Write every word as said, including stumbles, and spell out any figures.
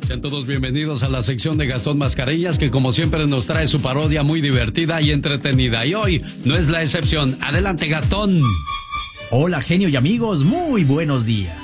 Sean todos bienvenidos a la sección de Gastón Mascareñas, que como siempre nos trae su parodia muy divertida y entretenida. Y hoy no es la excepción. Adelante, Gastón. Hola, genio y amigos, muy buenos días.